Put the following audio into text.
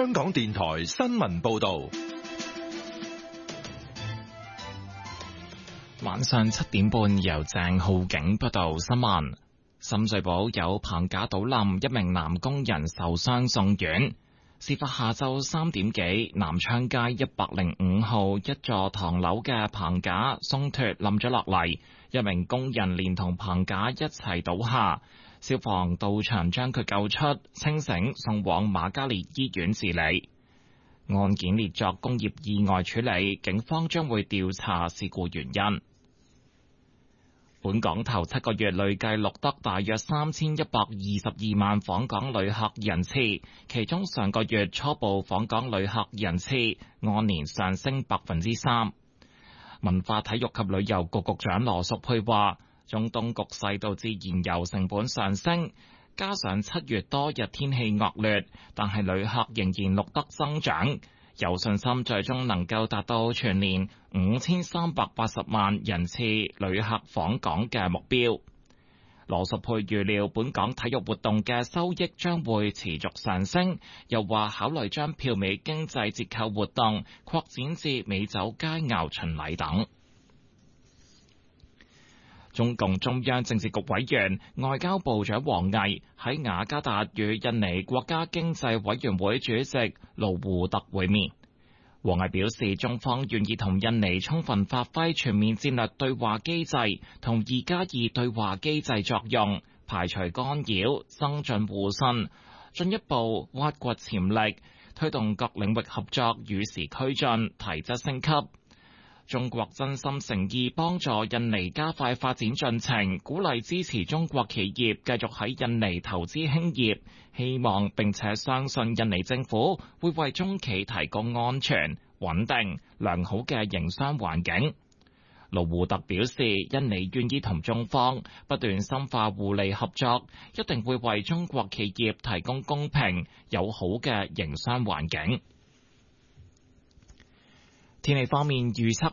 香港電台新聞報道。 晚上7點半，由鄭浩景報道新聞。深水埗有棚架倒冧，一名男工人受傷送院。事發下晝3點幾，南昌街105號一座唐樓嘅棚架鬆脫冧咗落嚟，一名工人連同棚架一齊倒下。消防到場將佢救出，清醒送往瑪嘉烈醫院治理。案件列作工業意外處理，警方將會調查事故原因。本港頭7個月累計錄得大約3122萬訪港旅客人次，其中上個月初步訪港旅客人次按年上升3%。文化體育及旅遊局局長羅淑佩話，中東局勢導致燃油成本上升，加上7月多日天氣惡劣，但係旅客仍然錄得增長，有信心最終能夠達到全年5380萬人次旅客訪港嘅目標。羅淑佩預料本港體育活動嘅收益將會持續上升，又話考慮將票尾經濟折扣活動擴展至美酒佳餚巡禮等。中共中央政治局委員、外交部長王毅喺雅加達與印尼國家經濟委員會主席盧胡特會面。王毅表示，中方願意同印尼充分發揮全面戰略對話機制同2+2對話機制作用，排除干擾，增進互信，進一步挖掘潛力，推動各領域合作與時俱進，提質升級。中國真心誠意幫助印尼加快發展進程，鼓勵支持中國企業繼續喺印尼投資興業，希望並且相信印尼政府會為中企提供安全、穩定、良好嘅營商環境。盧胡特表示，印尼願意同中方不斷深化互利合作，一定會為中國企業提供公平、友好嘅營商環境。天氣方面預測，